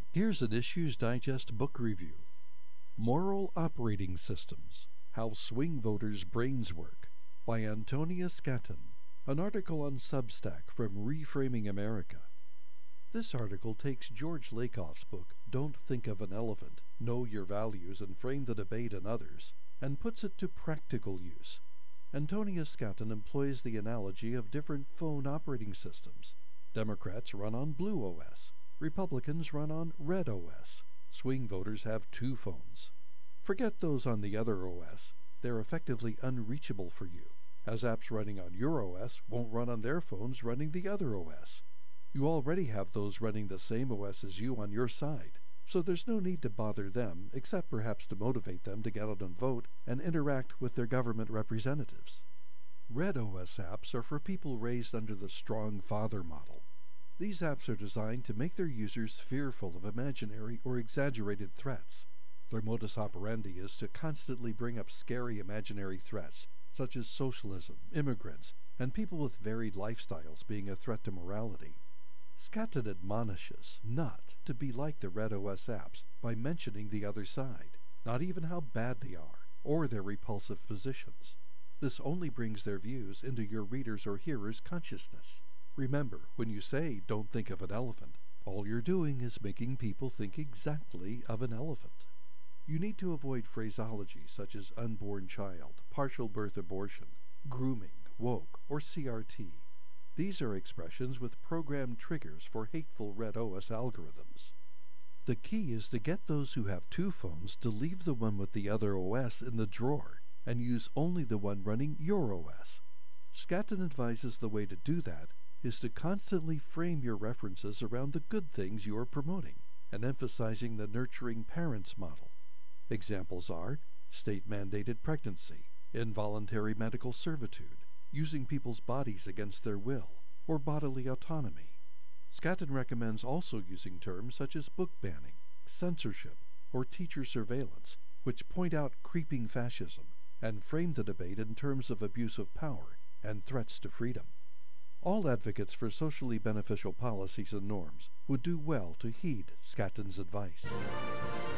Here's an Issues Digest book review. Moral Operating Systems: How Swing Voters' Brains Work by Antonia Skatton, an article on Substack from Reframing America. This article takes George Lakoff's book, Don't Think of an Elephant, Know Your Values and Frame the Debate and Others, and puts it to practical use. Antonia Skatton employs the analogy of different phone operating systems. Democrats run on Blue OS. Republicans run on Red OS. Swing voters have two phones. Forget those on the other OS. They're effectively unreachable for you, as apps running on your OS won't run on their phones running the other OS. You already have those running the same OS as you on your side, so there's no need to bother them, except perhaps to motivate them to get out and vote and interact with their government representatives. Red OS apps are for people raised under the strong father model. These apps are designed to make their users fearful of imaginary or exaggerated threats. Their modus operandi is to constantly bring up scary imaginary threats, such as socialism, immigrants, and people with varied lifestyles being a threat to morality. Skatton admonishes not to be like the Red OS apps by mentioning the other side, not even how bad they are, or their repulsive positions. This only brings their views into your reader's or hearer's consciousness. Remember, when you say, "Don't think of an elephant," all you're doing is making people think exactly of an elephant. You need to avoid phraseology such as unborn child, partial birth abortion, grooming, woke, or CRT. These are expressions with programmed triggers for hateful Red OS algorithms. The key is to get those who have two phones to leave the one with the other OS in the drawer and use only the one running your OS. Skatton advises the way to do that is to constantly frame your references around the good things you are promoting and emphasizing the nurturing parents model. Examples are state-mandated pregnancy, involuntary medical servitude, using people's bodies against their will, or bodily autonomy. Skatton recommends also using terms such as book banning, censorship, or teacher surveillance, which point out creeping fascism and frame the debate in terms of abuse of power and threats to freedom. All advocates for socially beneficial policies and norms would do well to heed Skatton's advice.